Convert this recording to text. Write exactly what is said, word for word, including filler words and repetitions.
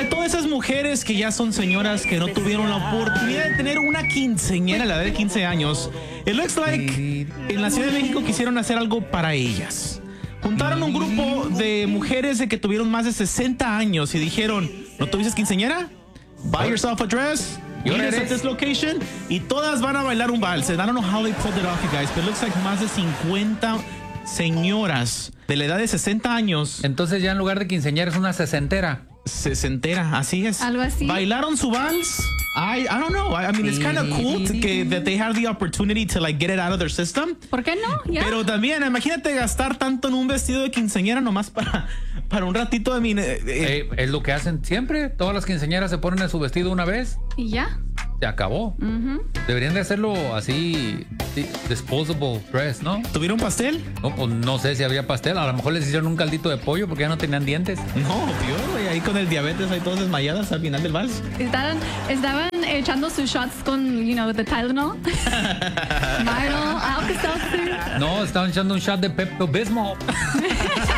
para todas esas mujeres que ya son señoras que no tuvieron la oportunidad de tener una quinceañera a la edad de quince años, it looks like en la Ciudad de México quisieron hacer algo para ellas. Juntaron un grupo de mujeres de que tuvieron más de sesenta años y dijeron, ¿no tuviste quinceañera? Buy yourself a dress. Meet us at this location. Y todas van a bailar un vals. And I don't know how they pulled it off, you guys, but it looks like más de cincuenta señoras de la edad de sesenta años. Entonces ya en lugar de quinceañera es una sesentera. Sesentera, así es. Algo así. Bailaron su vals. I I don't know. I, I mean, it's kind of cool to, que, that they have the opportunity to like get it out of their system. ¿Por qué no? Yeah. Pero también, imagínate gastar tanto en un vestido de quinceañera nomás para, para un ratito de mi... Eh, eh, es lo que hacen siempre. Todas las quinceañeras se ponen en su vestido una vez. Y ya. Se acabó. Uh-huh. Deberían de hacerlo así, disposable dress, ¿no? ¿Tuvieron pastel? No, pues no sé si había pastel. A lo mejor les hicieron un caldito de pollo porque ya no tenían dientes. No, tío, güey, ahí con el diabetes hay todas desmayadas al final del vals. Estaban, estaban echando sus shots con, you know, the Tylenol. Milo, Alka-Seltzer. No, estaban echando un shot de Pepto Bismol.